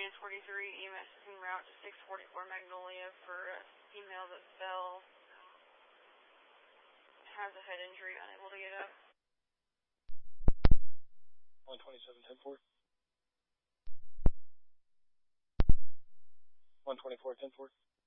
and 43, EMS is en route to 644 Magnolia for a female that fell. Has a head injury, unable to get up. 127, 10-4. 124, 10-4.